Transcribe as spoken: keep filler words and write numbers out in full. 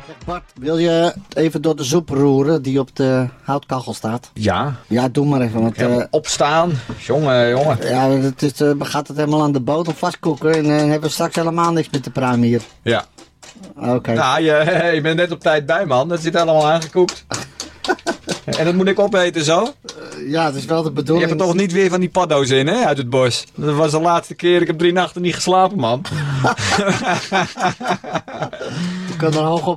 Bart, wil je even door de soep roeren die op de houtkachel staat? Ja. Ja, doe maar even. Want, Helemaal uh, opstaan. Jongen, jongen. Ja, het is, uh, gaat het helemaal aan de bodem vastkoeken en uh, hebben we straks helemaal niks met te pruimen hier. Ja. Oké. Okay. Nou, je, je bent net op tijd bij, man. Dat zit helemaal aangekoekt. En dat moet ik opeten zo? Uh, ja, dat is wel de bedoeling. Je hebt er toch niet weer van die paddo's in, hè? Uit het bos. Dat was de laatste keer. Ik heb drie nachten niet geslapen, man. Je kan er hoog op